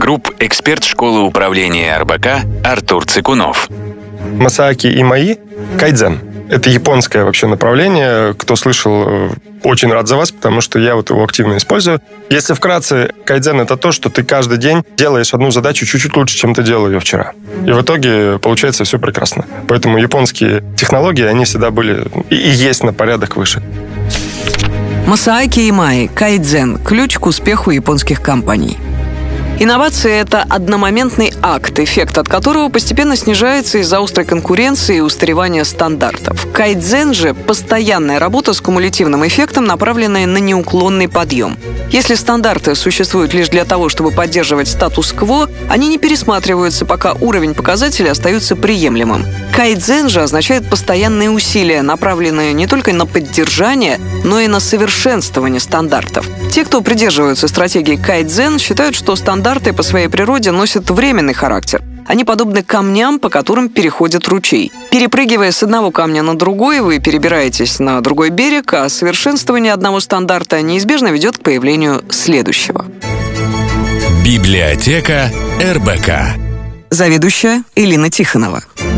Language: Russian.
Групп, эксперт школы управления РБК Артур Цикунов. Масааки Имаи – кайдзен. Это японское вообще направление. Кто слышал, очень рад за вас, потому что я вот его активно использую. Если вкратце, кайдзен – это то, что ты каждый день делаешь одну задачу чуть-чуть лучше, чем ты делал ее вчера. И в итоге получается все прекрасно. Поэтому японские технологии, они всегда были и есть на порядок выше. Масааки Имаи, кайдзен – ключ к успеху японских компаний. Инновация – это одномоментный акт, эффект от которого постепенно снижается из-за острой конкуренции и устаревания стандартов. Кайдзен же – постоянная работа с кумулятивным эффектом, направленная на неуклонный подъем. Если стандарты существуют лишь для того, чтобы поддерживать статус-кво, они не пересматриваются, пока уровень показателей остается приемлемым. Кайдзен же означает постоянные усилия, направленные не только на поддержание, но и на совершенствование стандартов. Те, кто придерживаются стратегии кайдзен, считают, что стандарты по своей природе носят временный характер. Они подобны камням, по которым переходит ручей. Перепрыгивая с одного камня на другой, вы перебираетесь на другой берег, а совершенствование одного стандарта неизбежно ведет к появлению следующего. Библиотека РБК. Заведующая Элина Тихонова.